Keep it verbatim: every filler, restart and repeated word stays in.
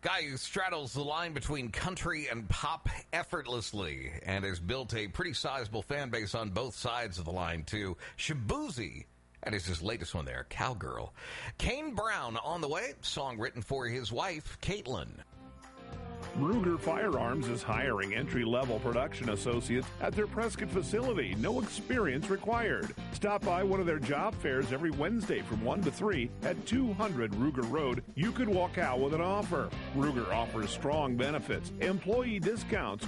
Guy who straddles the line between country and pop effortlessly and has built a pretty sizable fan base on both sides of the line, too. Shaboozey. That is his latest one there, Cowgirl. Kane Brown on the way, song written for his wife, Caitlin. Ruger Firearms is hiring entry-level production associates at their Prescott facility. No experience required. Stop by one of their job fairs every Wednesday from one to three at two hundred Ruger Road. You could walk out with an offer. Ruger offers strong benefits, employee discounts,